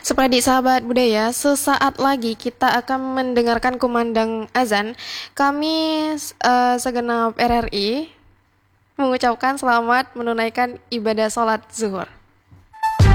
Seperti sahabat budaya, sesaat lagi kita akan mendengarkan kumandang azan. Kami segenap RRI mengucapkan selamat menunaikan ibadah sholat zuhur.